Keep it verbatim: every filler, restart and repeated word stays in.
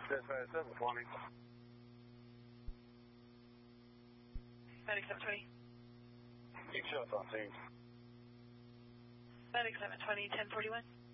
Dispatch seven twenty. Medic seven twenty. Keep shots on scene. Medic seven twenty, ten forty-one.